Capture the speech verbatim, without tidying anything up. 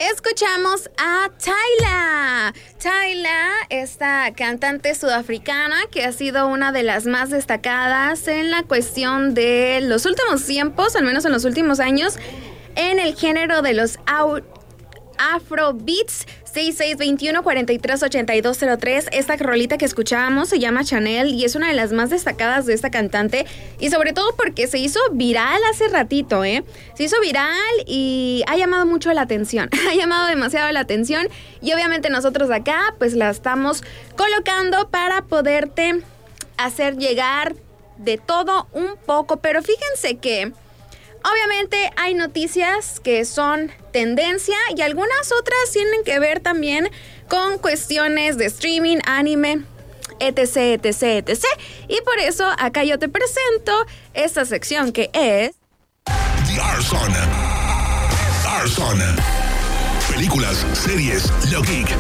Escuchamos a Tyla. Tyla, esta cantante sudafricana que ha sido una de las más destacadas en la cuestión de los últimos tiempos, al menos en los últimos años, en el género de los au- Afrobeats. seis seis dos uno, cuatro tres ocho dos cero tres. Esta rolita que escuchábamos se llama Chanel y es una de las más destacadas de esta cantante, y sobre todo porque se hizo viral hace ratito, ¿eh? Se hizo viral y ha llamado mucho la atención, ha llamado demasiado la atención, y obviamente nosotros acá pues la estamos colocando para poderte hacer llegar de todo un poco, pero fíjense que obviamente hay noticias que son tendencia y algunas otras tienen que ver también con cuestiones de streaming, anime, etc, etc, etc. Y por eso acá yo te presento esta sección que es... The R-Zone. R-Zone. Películas, series, lo geek,